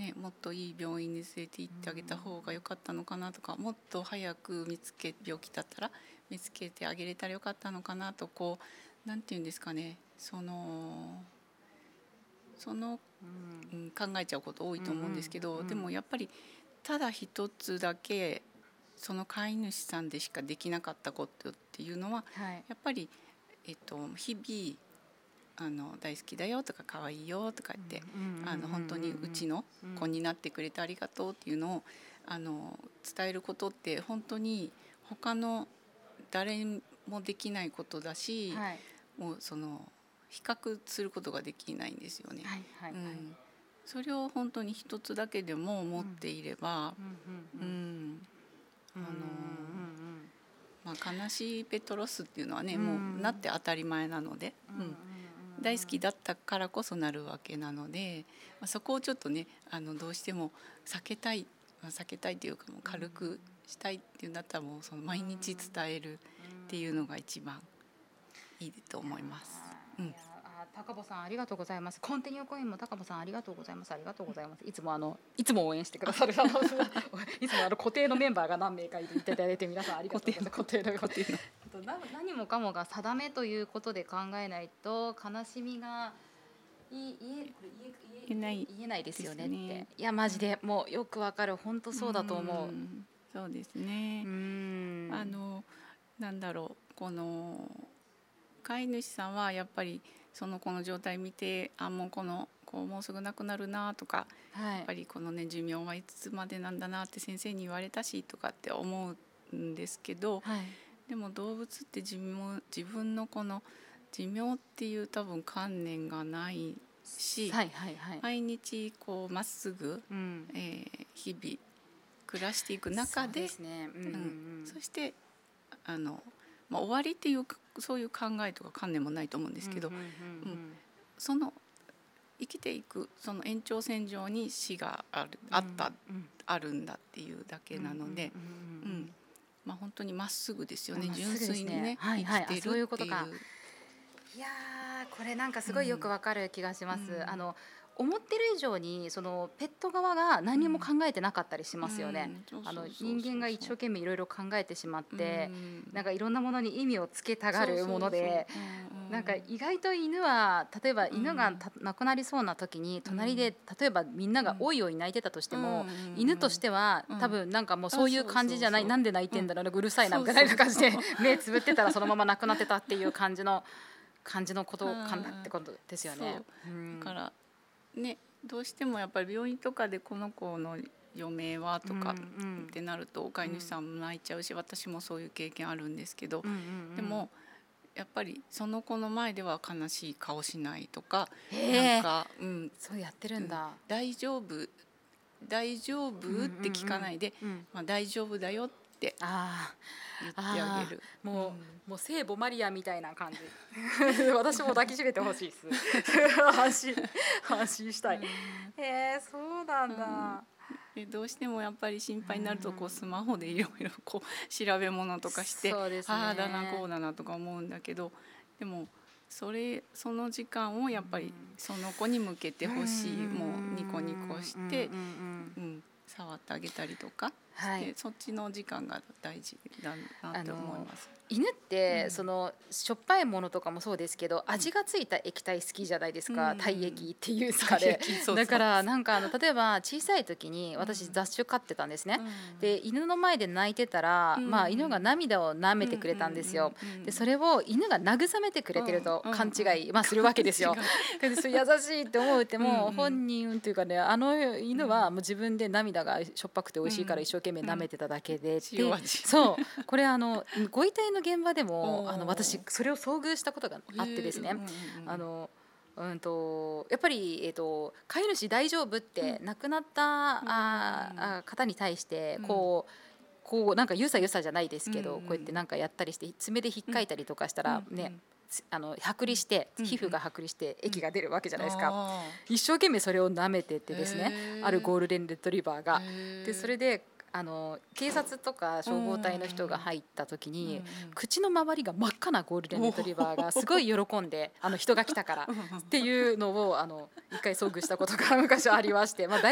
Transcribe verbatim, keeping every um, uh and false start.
ね、もっといい病院に連れて行ってあげた方が良かったのかなとか、もっと早く見つけ病気だったら見つけてあげれたらよかったのかなと、こうなんていうんですかね、そのその、うん、考えちゃうこと多いと思うんですけど、でもやっぱりただ一つだけその飼い主さんでしかできなかったことっていうのは、 はい、 やっぱり、えっと、日々あの大好きだよとか可愛いよとか言って、あの本当にうちの子になってくれてありがとうっていうのをあの伝えることって本当に他の誰もできないことだし、 はい、 もうその比較することができないんですよね。 はいはいはい、 うん、それを本当に一つだけでも持っていれば、うん、あのまあ、悲しいペットロスっていうのはね、もうなって当たり前なので、うん、大好きだったからこそなるわけなので、まあ、そこをちょっとねあのどうしても避けたい、まあ、避けたいというかもう軽くしたいっていうんだったら、もうその毎日伝えるっていうのが一番いいと思います。うん、 高保さんありがとうございます。コンティニューコインも高保さんありがとうございます。ありがとうございます。いつもあのいつも応援してくださるあのいつもあの固定のメンバーが何名かいていただいて、皆さんありがとうございます。固定の固定の何もかもが定めということで考えないと悲しみが言え言えない言えないですよねって。いやマジでもうよくわかる。本当そうだと思う。うそうですね。うんあのなんだろう、この飼い主さんはやっぱりその子の状態見て、あもうこの子もうすぐ亡くなるなとか、はい、やっぱりこのね寿命はいつまでなんだなって先生に言われたしとかって思うんですけど、はい、でも動物って自分、自分のこの寿命っていう多分観念がないし、はいはいはい、毎日こうまっすぐ、うんえー、日々暮らしていく中で、 そうですね、うんうんうん、そしてあの、まあ、終わりっていうそういう考えとか観念もないと思うんですけど、その生きていくその延長線上に死がある、あった、うん、あるんだっていうだけなので、うんうんうん、まあ、本当にまっすぐですよね、純粋にね、はいはい、生きてるっていう。そういうことか。 いやこれなんかすごいよくわかる気がします。うん、あの思ってる以上にそのペット側が何も考えてなかったりしますよね。あの人間が一生懸命いろいろ考えてしまって、うん、なんかいろんなものに意味をつけたがるもので、なんか意外と犬は例えば犬が亡くなりそうな時に隣で例えばみんながおいおい泣いてたとしても、うん、犬としては多分なんかもうそういう感じじゃない、なんで泣いてんだろう、うるさいなみたいな感じで目つぶってたらそのまま亡くなってたっていう感じの感じのことかなってことですよね。 うん、だからね、どうしてもやっぱり病院とかでこの子の余命はとかってなると飼い主さんも泣いちゃうし、私もそういう経験あるんですけど、でもやっぱりその子の前では悲しい顔しないとか、なんか、うん、 そうやってるんだ、 うん、大丈夫大丈夫って聞かないで、まあ、大丈夫だよって言ってあげる。 もう、うん、もう聖母マリアみたいな感じ私も抱きしめてほしいです安心安心したい、うん、へえそうなんだ、 うん、でどうしてもやっぱり心配になるとこうスマホでいろいろこう調べ物とかして、そうですね、ああだなこうだなとか思うんだけど、でもそれその時間をやっぱりその子に向けてほしい、うん、もうニコニコして、うんうん、触ってあげたりとかして、はい、そっちの時間が大事だなと思います。 犬って、うん、そのしょっぱいものとかもそうですけど、味がついた液体好きじゃないですか、うん、体液っていうかで、うん、だからなんかあの例えば小さい時に私雑種飼ってたんですね、うん、で犬の前で泣いてたら、うん、まあ、犬が涙を舐めてくれたんですよ、うん、でそれを犬が慰めてくれてると勘違い、まあ、するわけですよでそれ優しいって思うても、うん、本人というかね、あの犬はもう自分で涙がしょっぱくて美味しいから一生懸命舐めてただけで、うん、でそうこれあのご遺体の現場でもあの私それを遭遇したことがあってですね、うんうんうん、あのうんとやっぱり、えーと、飼い主大丈夫って亡くなった、うん、ああ方に対してこう、こうなんかゆさゆさじゃないですけど、うんうん、こうやってなんかやったりして爪で引っかいたりとかしたらね、うんうん、あの剥離して皮膚が剥離して液が出るわけじゃないですか、うん、一生懸命それを舐めててですね、あるゴールデンレトリバーがで、それであの警察とか消防隊の人が入った時に、うんうん、口の周りが真っ赤なゴールデンレトリバーがすごい喜んであの人が来たからっていうのをあの一回遭遇したことが昔ありまして、まあ